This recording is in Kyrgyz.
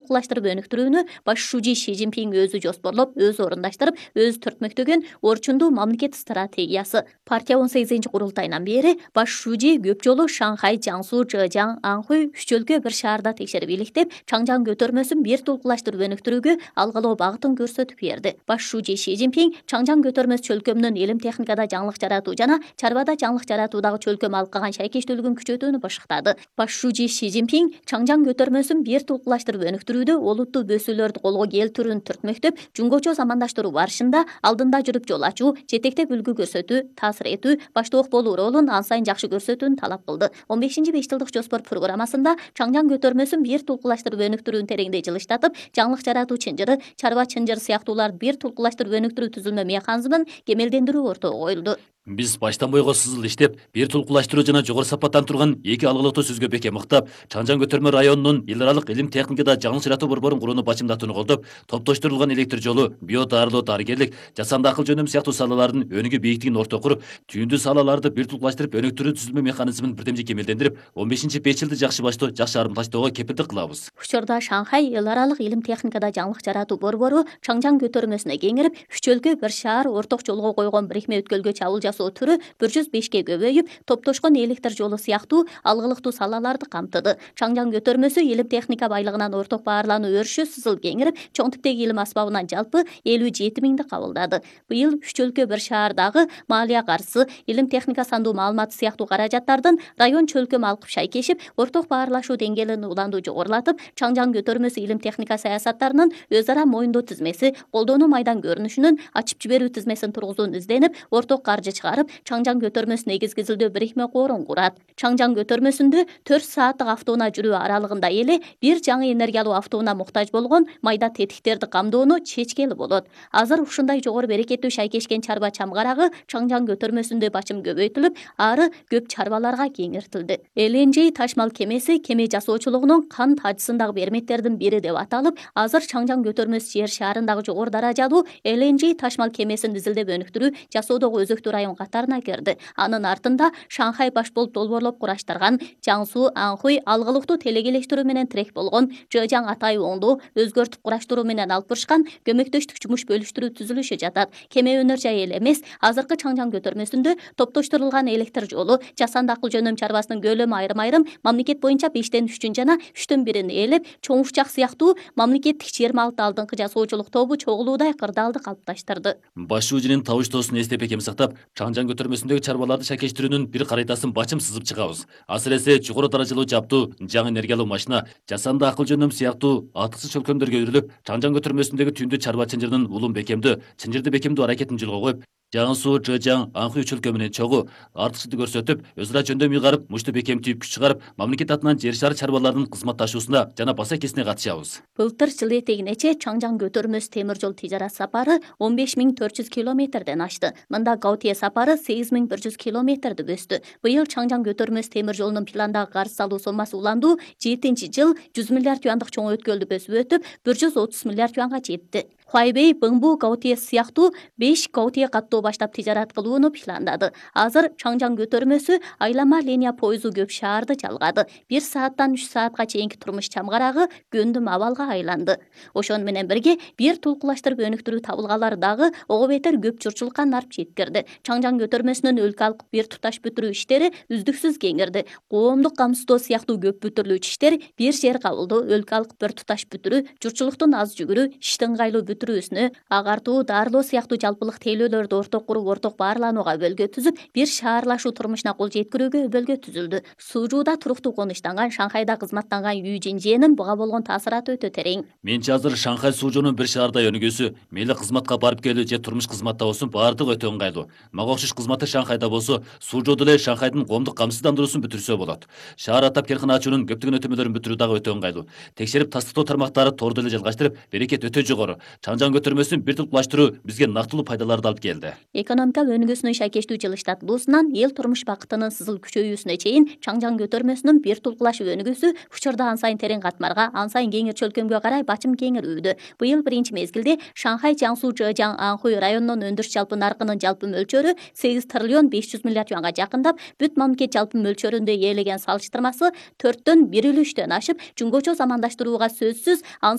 толкулаштырып өнүктүрүүнү баш шужи Ши Цзиньпин өзү жоспорлоп, өзү орундаштырып, өзү түртмөктөгөн орчундуу мамлекет стратегиясы. Партия 18-курултайынан бери баш шужи көп жолу Шанхай, Жаңсу, Чжэжяң, Анхуй үч өлкө бир шаарда текшерип иликтеп, Чаңжаң көтөрмөсүн бир толкулаштырып өнүктүрүүгө алгылоо багытын көрсөтүп берди. Баш шужи Ши Цзиньпин Чаңжаң көтөрмөс чөлкөмүнүн илим техникада жаңылык жаратуу жана чарбада жаңылык жаратуудагы чөлкөм алкаган шайкештүүлүгүн күчөтүүнү башыктады. Баш шужи Ши Цзиньпин Чаңжаң көтөрмөсүн бир толкулаштырып өнүктүрүүдө олуттуу бөсүүлөрдү колго келтирүүнү түртмөктөп, жумгочо замандаштыруу барышында алдында жүрүп жол ачуу, жетектеп үлгү көрсөтүү, таасир этүү, баштоок болуу ролун ан сайын жакшы көрсөтүүнү талап кылды. 15-5 жылдык жоспор программасында Чаңжаң көтөрмөсүн бир толкулаштырып өнүктүрүүнү тереңдей жылыштатып, жаңылык жаратуу чынжыры, чарба чынжыры сыяктууларды бир толкулаштырып өнүктүрүү түзүлмө механизмин кемелдендирүү ортого коюлду. Биз баштан бойго сызыл иштеп, бир толкулаштыруу жана жогору сапаттан турган эки алгылыктуу сөзгө бекем ыктап, Чаңжаң көтөрмө районунун эл аралык илим техникада жаңылык жаратуу борборун курууну бачымдатууну колдоп, топтоштурулган электр жолу, био дарылоо, дарыгерлик, жасанды акыл жөнөм сыяктуу салалардын өнүгүү бийиктигин орто куруп, түйүндүү салаларды бир толкулаштырып өнүктүрүү түзүлмө механизмин бирдемже кемелдендирип, 15-5 жылды жакшы баштоо, жакшы арымташтоого кепилдик кылабыз. Учурда Шанхай эл аралык илим техникада жаңылык жаратуу борбору Чаңжаң көтөрмөсүнө кеңирип, үч өлкө бир шаар орток жолго койгон бирикме өткөлгө чабуул жасоо түрү 105ке көбөйүп, топтошкон электр жолу сыяктуу алгылыктуу салаларды камтыды. Чаңжаң көтөрмөсү илим техника байлыгынан орток баарлануу өрүшү сызыл кеңирип, чоң типтеги илим асбабынан жалпы 57 миңди кабылдады. Быйыл үч өлкө бир шаардагы маалия каржысы, илим техника сандуу маалыматы сыяктуу каражаттардын район чөлкөм алкып шайкешип, орток баарлашуу деңгээлин уланду жогорулатып, Чаңжаң көтөрмөсү илим техника саясаттарынын өз ара моюндоо тизмеси, колдонуу майдан көрүнүшүнүн ачып жиберүү тизмесин тургузууну изденип, орток каржы чыгарып, Чаңжаң көтөрмөсүнө негизгизилдөө бирикме коорун курат. Чаңжаң көтөрмөсүндө 4 сааттык автоунаа жүрүү аралыгында эле бир жаңы энергиялуу автоунаа муктаж болгон майда тетиктерди камдоону чечкели болот. Азыр ушундай жогору берекеттүү шайкешкен чарба чамгарагы Чаңжаң көтөрмөсүндө бачым көбөйтүлүп, ары көп чарбаларга кеңиртилди. LNG ташмал кемеси кеме жасоочулугунун кант ажысындагы берметтердин бири деп аталып, азыр Чаңжаң көтөрмөсү жер шаарындагы жогору даражалуу LNG ташмал кемесин изилдеп өнүктүрүү жасоодогу өзөктүү район катарына кирди. Анын артында Шанхай баш болуп долбоорлоп кураштырган Жаңсу, Анхуй алгылыктуу телекелештирүү менен тирек болгон, Чжэжяң атайы оңдоо, өзгөртүп кураштыруу менен алып барышкан көмөктөштүк жумуш бөлүштүрүү түзүлүшү жатат. Кеме өнөр жайы эле эмес, азыркы Чаңжаң көтөрмөсүндө топтоштурулган электр жолу, жасанды акыл жөнөм чарбасынын көлөмү айрым-айрым мамлекет боюнча 5тен 3 жана 3төн 1 ээлеп, чоң учак сыяктуу мамлекеттик 26 алдыңкы жасоочулук тобу чогулуудай кырдаалды калыпташтырды. Баш шужинин табыштоосун эстеп бекем сактап, Чаңжаң көтөрмөсүндөгү чарбаларды шайкештирүүнүн бир карайтасын бачым сызып чыгабыз. Асыресе жогору даражалуу жабдуу, жаңы энергиялуу машина, жасанды акыл жөнөм сыяктуу артыксыз чөлкөмдөргө өрүлүп, Чаңжаң көтөрмөсүндөгү түйүндүү чарба чынжырынын улум бекемдөө, чынжырды бекемдөө аракетин жолго коюп, Жаңсу, Чжэжяң, Анхуй чөлкөмүнүн чогуу артыкчылықты көрсөтүп, өз ара жөндөм ыйгарып, мушту бекем түйүп күч чыгарып, мамлекет атынан жер шары чарбаларынын кызматташуусуна жана баса кесине катышабыз. Былтыр жыл этегинече Чаңжаң көтөрмөс темир жол тижарат сапары 15.400 километрден ашты. Мында Гаутие сапары 8.100 километрди бөстү. Быйыл Чаңжаң көтөрмөс темир жолунун пландагы карыз салуу сомасы уландуу 7-жыл 100 миллиард юандык чоң өткөлдү бөсүп өтүп, 130 миллиард юанга жетти. Хуайбей, Быңбу, Гаутие сыяктуу 5 Гаутие каттоо баштап тижарат кылууну пландады. Азыр Чаңжаң көтөрмөсү айлама линия поезу көп шаарды жалгады. 1 сааттан 3 саатка чейинки турмуш чамгарагы көндүм абалга айланды. Ошону менен бирге бир толкулаштырып өнүктүрүү табылгалары дагы ого бетер көп журтчулукка нарп жеткирди. Чаңжаң көтөрмөсүнүн өлкө алкык бир туташ бүтүрүү иштери үздүксүз кеңирди. Коомдук камсыздоо сыяктуу көп бүтүрүлүүчү иштер, бир жер кабылдоо, өлкө алкык бир туташ бүтүрүү, журтчулуктун аз жүгүрүү, иштин ыңгайлуу бүтүрүүсүнө, агартуу, дарылоо сыяктуу жалпылык тейлөөлөрдү орток куруп, орток баарланууга өбөлгө түзүп, бир шаарлашуу турмушуна кол жеткирүүгө өбөлгө түзүлдү. Суужуда туруктуу конуштанган, Шанхайда кызматтанган Ю Жинжэнин буга болгон таасираты өтө терең. Менчи азыр Шанхай Суужунун бир шаарда өнүгүүсү, мейли кызматка барып келүү же турмуш кызматта болсун, баардыгы өтө ыңгайлуу. Мага окшош кызматы Шанхайда болсо, Суужуда эле Шанхайдын коомдук камсыздандыруусун бүтүрсө болот. Шаар атап керкана ачуунун көптөгөн өтөмөлөрүн бүтүрүү дагы өтө ыңгайлуу. Текшерип тастыктоо тармактары торду эле жалгаштырып, берекет өтө жогору. Чаңжаң көтөрмөсүн бир толкулаштыруу бизге нактылуу пайдаларды алып келди. Экономика өнүгүүсүнүн шайкештүү жылыштатылуусунан эл турмуш бакытынын сызыл күчөйүүсүнө чейин Чаңжаң көтөрмөсүнүн бир толкулашып өнүгүүсү учурда ан сайын терең катмарга, ан сайын кеңир чөлкөмгө карай бачым кеңирүүдө. Быйыл биринчи мезгилде Шанхай, Жаңсу, Чжэжяң, Анхуй районунун өндүрүш жалпы наркынын жалпы мөлчөрү 8 триллион 500 миллиард юанга жакындап, бүт мамлекет жалпы мөлчөрүндө ээлеген салыштырмасы 4төн 1/3 ашып, жумгочо замандаштырууга сөзсүз